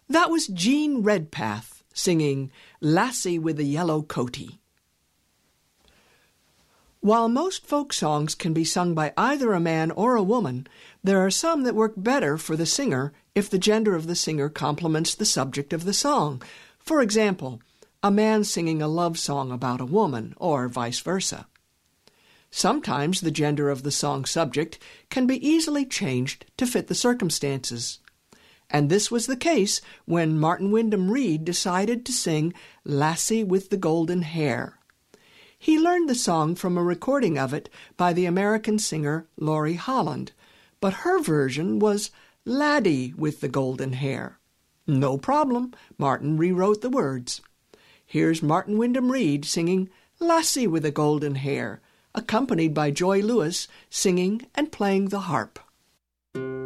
That was Jean Redpath singing Lassie with the Yellow Coatie. While most folk songs can be sung by either a man or a woman, there are some that work better for the singer if the gender of the singer complements the subject of the song. For example, a man singing a love song about a woman, or vice versa. Sometimes the gender of the song subject can be easily changed to fit the circumstances. And this was the case when Martin Wyndham Reed decided to sing Lassie with the Golden Hair. He learned the song from a recording of it by the American singer Laurie Holland, but her version was Laddie with the Golden Hair. No problem, Martin rewrote the words. Here's Martin Wyndham Reed singing Lassie with the Golden Hair, accompanied by Joy Lewis singing and playing the harp.